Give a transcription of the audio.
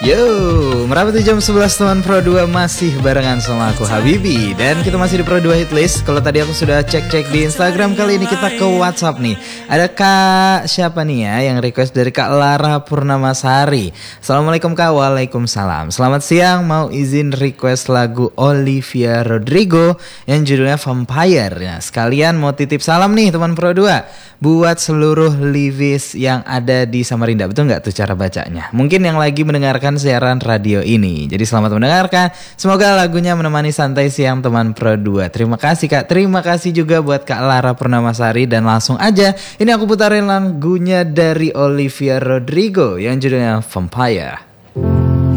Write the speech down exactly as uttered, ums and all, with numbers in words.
Yo, merapati jam sebelas teman Pro dua masih barengan sama aku Habibi. Dan kita masih di Pro dua Hitlist. Kalau tadi aku sudah cek-cek di Instagram, kali ini kita ke WhatsApp nih. Ada Kak siapa nih ya yang request dari Kak Lara Purnamasari. Assalamualaikum Kak. Waalaikumsalam. Selamat siang, mau izin request lagu Olivia Rodrigo yang judulnya Vampire. Nah, sekalian mau titip salam nih teman Pro dua buat seluruh Livis yang ada di Samarinda. Betul nggak tuh cara bacanya? Mungkin yang lagi mendengarkan siaran radio ini. Jadi selamat mendengarkan. Semoga lagunya menemani santai siang teman Pro dua. Terima kasih Kak. Terima kasih juga buat Kak Lara Purnamasari. Dan langsung aja ini aku putarin lagunya dari Olivia Rodrigo yang judulnya Vampire.